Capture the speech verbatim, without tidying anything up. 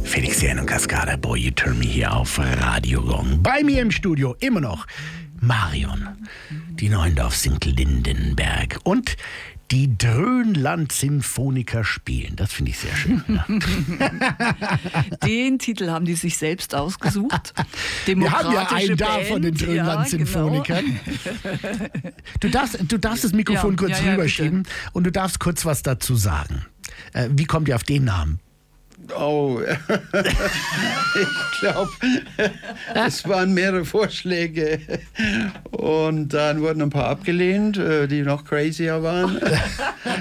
Felix Jähn und Cascada, Boy You Turn Me hier auf Radio Gong. Bei mir im Studio immer noch Marion, die Neuendorf-Sinkel-Lindenberg und die Dröhnland-Sinfoniker spielen. Das finde ich sehr schön. Ja. Den Titel haben die sich selbst ausgesucht. Wir haben ja einen da von den Dröhnland-Sinfonikern. Ja, genau. Du darfst, du darfst das Mikrofon ja, kurz ja, ja, rüberschieben bitte. Und du darfst kurz was dazu sagen. Äh, wie kommt ihr auf den Namen? Oh, ich glaube, es waren mehrere Vorschläge und dann wurden ein paar abgelehnt, die noch crazier waren.